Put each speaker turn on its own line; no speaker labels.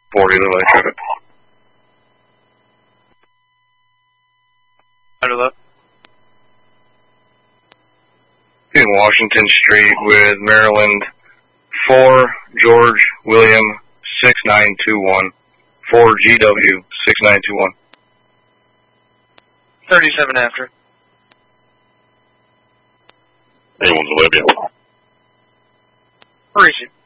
40 Levi traffic.
Under left.
In Washington Street with Maryland 4 George William 6921. 4 GW 6921.
37 after.
A1's Olivia.
Where is he?